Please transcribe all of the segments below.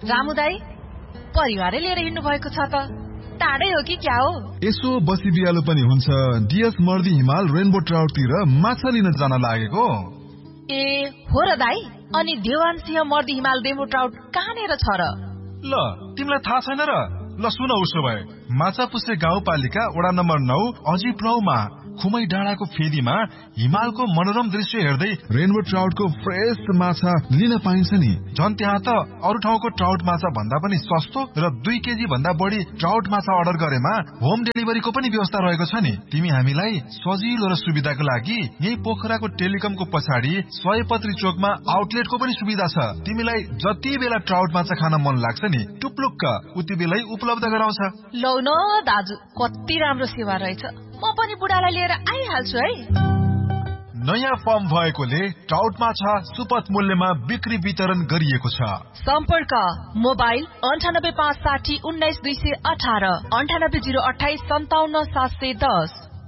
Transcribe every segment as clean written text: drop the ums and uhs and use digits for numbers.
रामु दाई परिवारै लिएर हिँड्नु भएको छ त, टाढै हो कि क्या हो? यसो बसी बिहालो पनि हुन्छ। डिएस मर्दी हिमाल रेनबो ट्राउटतिर माछा लिन जान लागेको। ए हो र दाई, अनि देवान सिंह मर्दी हिमाल रेनबो ट्राउट कहाँनिर छ र? ल तिमीलाई थाहा छैन र? ल सुन, उसो भए माछापुच्छ्रे गाउँपालिका वडा नम्बर 9 अजिप्लौमा खुमै डाँडाको फेदीमा हिमालको मनोरम दृश्य हेर्दै रेनबो ट्राउटको फ्रेश माछा लिन पाइन्छ नि। झन् त्यहाँ त अरू ठाउँको ट्राउट माछा भन्दा पनि सस्तो र 2 केजी भन्दा बढी ट्राउट माछा अर्डर गरेमा होम डेलिभरीको पनि व्यवस्था रहेको छ नि। तिमी हामीलाई सजिलो र सुविधाको लागि यही पोखराको टेलिकमको पछाडि सयपत्री चोकमा आउटलेटको पनि सुविधा छ। तिमीलाई जति बेला ट्राउट माछा खान मन लाग्छ नि, टुप्लुक्क उति बेलै उपलब्ध गराउँछ। लौ न दाजु, कति राम्रो सेवा रहेछ। म पनि बुढालाई लिएर आइहाल्छु है। नयाँ फर्म भएकोले ट्राउट माछा सुपथ मूल्यमा बिक्री वितरण गरिएको छ। सम्पर्क मोबाइल 9856 19218 98028 57710।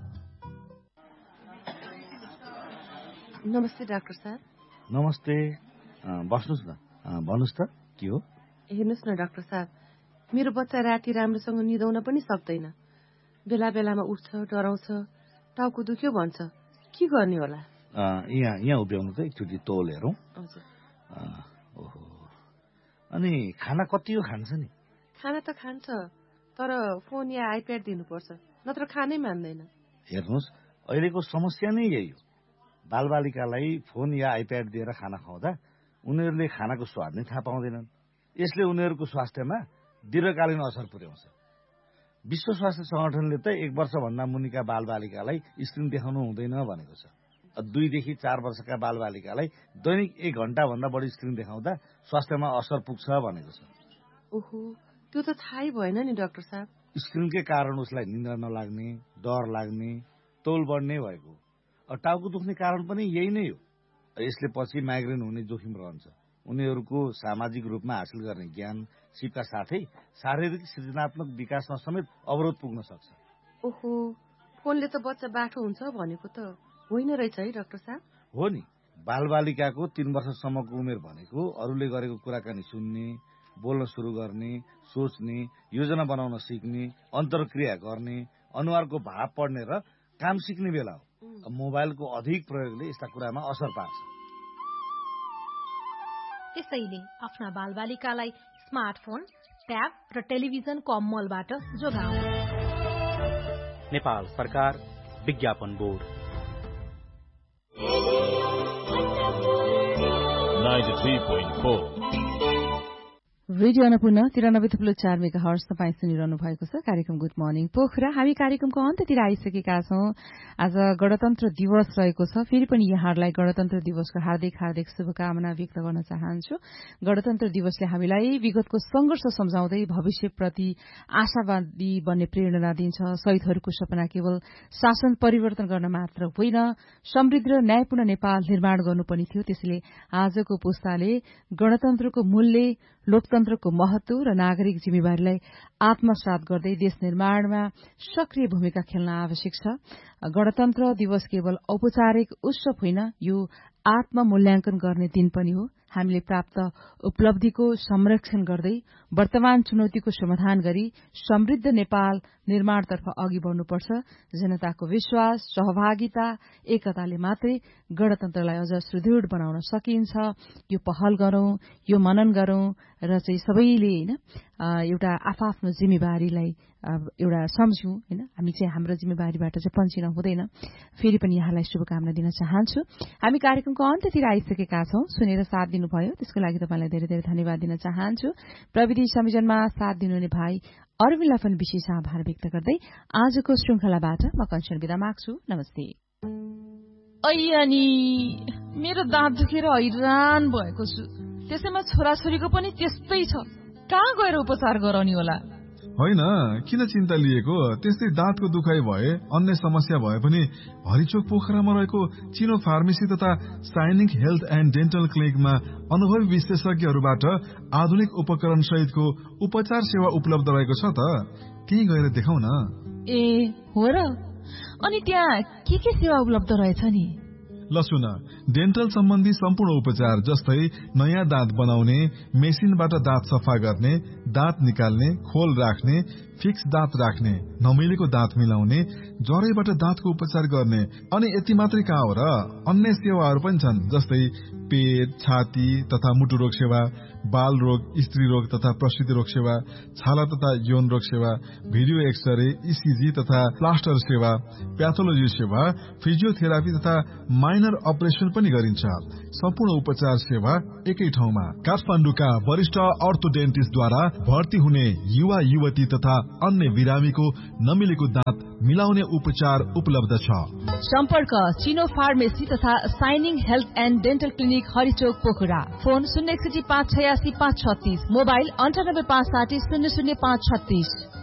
नमस्ते डाक्टर साहब। नमस्ते, बस्नुहोस् न। भन्नुहोस् त के हो? हेर्नुहोस् न डाक्टर साहब, मेरो बच्चा राति राम्रोसँग निदाउन पनि सक्दैन। बेला बेलामा उठ्छ, डराउँछ, टाउको दुख्यो भन्छ। के गर्ने होला? यहाँ उभ्याउनु त एकचोटि तौल हेरौँ। हजुर। ओहो, अनि खाना कति हो खान्छ नि? खाना त खान्छ, तर फोन या आइप्याड दिनुपर्छ, नत्र खानै मान्दैन। हेर्नुहोस्, अहिलेको समस्या नै यही हो। बालबालिकालाई फोन या आइप्याड दिएर खाना खुवाउँदा उनीहरूले खानाको स्वाद नै थाहा पाउँदैनन्। यसले उनीहरूको स्वास्थ्यमा दीर्घकालीन असर पुर्याउँछ। विश्व स्वास्थ्य संगठनले त 1 वर्षभन्दा मुनिका बालबालिकालाई स्क्रिन देखाउनु हुँदैन भनेको छ। 2 देखि 4 वर्षका बालबालिकालाई दैनिक 1 घण्टा भन्दा बढी स्क्रिन देखाउँदा स्वास्थ्यमा असर पुग्छ भनेको छ। ओहो, त्यो त थाहै भएन नि डाक्टर साहब। स्क्रिनकै कारण उसलाई निन्द्रा नलाग्ने, डर लाग्ने, तौल बढ्ने भएको। टाउको दुख्ने कारण पनि यही नै हो। यसले पछि माइग्रेन हुने जोखिम रहन्छ। उनीहरूको सामाजिक रूपमा हासिल गर्ने ज्ञान सिपका साथै शारीरिक सृजनात्मक विकासमा समेत अवरोध पुग्न सक्छ। ओहो, फोनले त बच्चा बाठो हुन्छ भनेको त होइन रहेछ है डाक्टर साहब? हो नि, बालबालिकाको 3 वर्षसम्मको उमेर भनेको अरूले गरेको कुराकानी सुन्ने, बोल्न सुरु गर्ने, सोच्ने, योजना बनाउन सिक्ने, अन्तर्क्रिया गर्ने, अनुहारको भाव पढ्ने र काम सिक्ने बेला हो। मोबाइलको अधिक प्रयोगले यस्ता कुरामा असर पार्छ। त्यसैले आफ्ना बालबालिकालाई स्मार्टफोन, ट्याब र टेलिभिजनको अमलबाट जोगाउनु। नेपाल सरकार विज्ञापन बोर्ड 93.4 रेडियो अन्नपूर्ण 93.4 मेगाहर्ज तपाईँ सुनिरहनु भएको छ। कार्यक्रम गुड मर्निङ पोखरा। हामी कार्यक्रमको अन्त्यतिर आइसकेका छौं। आज गणतन्त्र दिवस रहेको छ। फेरि पनि यहाँहरूलाई गणतन्त्र दिवसको हार्दिक हार्दिक शुभकामना व्यक्त गर्न चाहन्छु। गणतन्त्र दिवसले हामीलाई विगतको संघर्ष सम्झाउँदै भविष्यप्रति आशावादी बन्ने प्रेरणा दिन्छ। शहीदहरूको सपना केवल शासन परिवर्तन गर्न मात्र होइन, समृद्ध र न्यायपूर्ण नेपाल निर्माण गर्नुपर्ने थियो। त्यसैले आजको पुस्ताले गणतन्त्रको मूल्य, लोकतन्त्रको महत्व र नागरिक जिम्मेवारीलाई आत्मसात गर्दै देश निर्माणमा सक्रिय भूमिका खेल्न आवश्यक छ। गणतन्त्र दिवस केवल औपचारिक उत्सव होइन, यो आत्ममूल्याङ्कन गर्ने दिन पनि हो। हामीले प्राप्त उपलब्धिको संरक्षण गर्दै वर्तमान चुनौतीको समाधान गरी समृद्ध नेपाल निर्माणतर्फ अघि बढ्नुपर्छ। जनताको विश्वास, सहभागिता, एकताले मात्रै गणतन्त्रलाई अझ सुदृढ बनाउन सकिन्छ। यो पहल गरौं, यो मनन गरौं र चाहिँ सबैले हैन एउटा आफआफ्नो जिम्मेवारीलाई एउटा सम्झौं। हैन, हामी चाहिँ हाम्रो जिम्मेवारीबाट चाहिँ पन्छिन हुँदैन। फेरि पनि यहाँलाई शुभकामना दिन चाहन्छु। हामी कार्यक्रमको अन्त्यतिर आइसकेका छौं। सुनेर साथ दिनुभयो त्यसको लागि तपाईलाई धेरै धेरै धन्यवाद दिन चाहन्छु। प्रविधि संयोजनमा साथ दिनुहुने भाइ अरविन्दलाई पनि विशेष आभार व्यक्त गर्दै आजको श्रृंखलाबाट म कञ्चन बिदा माग्छु। नमस्ते। अनि मेरो दाँत दुखेर हैरान भएको छु। त्यसैमा छोराछोरीको पनि त्यस्तै छ। कहाँ गएर उपचार गराउने होला? होइन, किन चिन्ता लिएको? त्यस्तै दाँतको दुखाइ भए, अन्य समस्या भए पनि हरिचोक पोखरामा रहेको चिनो फार्मेसी तथा साइनिक हेल्थ एन्ड डेन्टल क्लिनिकमा अनुभवी विशेषज्ञहरूबाट आधुनिक उपकरण सहितको उपचार सेवा उपलब्ध रहेको छ त। त्यही गएर देखाउ न। ए हो र? अनि त्यहाँ के सेवा उपलब्ध रहेछ नि? ल सुन, डेन्टल सम्बन्धी सम्पूर्ण उपचार जस्तै नयाँ दाँत बनाउने, मेसिनबाट दाँत सफा गर्ने, दाँत निकाल्ने, खोल राख्ने, फिक्स दाँत राख्ने, नमिलेको दाँत मिलाउने, ज्वरैबाट दाँतको उपचार गर्ने, अनि यति मात्रै कहाँ हो र, अन्य सेवाहरू पनि छन् जस्तै पेट, छाती तथा मुटु रोग सेवा, बाल रोग, स्त्री रोग तथा प्रसूति रोग सेवा, छाला तथा यौन रोग सेवा, भिडियो एक्सरे, इसिजी तथा प्लास्टर सेवा, प्याथोलोजी सेवा, फिजियोथेरापी तथा माइनर अपरेसन पनि गरिन्छ। सम्पूर्ण उपचार सेवा एकै ठाउँमा। काठमाडौँका वरिष्ठ अर्थोडेन्टिस्टद्वारा भर्ती हुने युवा युवती तथा अन्य बिरामीको नमिलेको दाँत मिलाउने उपचार उपलब्ध छ। सम्पर्क चिनो फार्मेसी तथा shining health and dental clinic हरिचोक Pokhara. Phone 061 586 536, mobile 98 560 00 536।